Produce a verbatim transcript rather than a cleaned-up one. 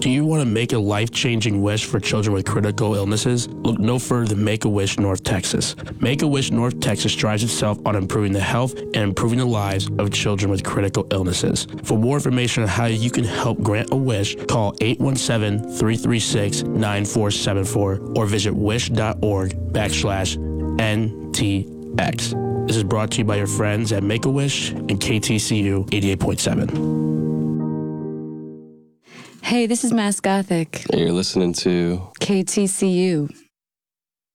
Do you want to make a life-changing wish for children with critical illnesses? Look no further than Make-A-Wish North Texas. Make-A-Wish North Texas strives itself on improving the health and improving the lives of children with critical illnesses. For more information on how you can help grant a wish, call eight one seven, three three six, nine four seven four or visit wish.org backslash NTX. This is brought to you by your friends at Make-A-Wish and K T C U eighty-eight point seven. Hey, this is Mass Gothic. And you're listening to K T C U.